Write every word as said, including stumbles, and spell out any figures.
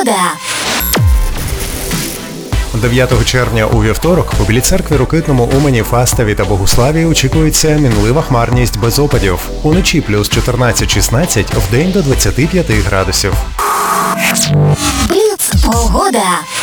Погода. дев'ятого червня у вівторок у Білій церкві, Рокитному, Умані, Фастові та Богуславі очікується мінлива хмарність без опадів. Уночі плюс чотирнадцять-шістнадцять, вдень до двадцяти п'яти градусів. Бліц. Погода.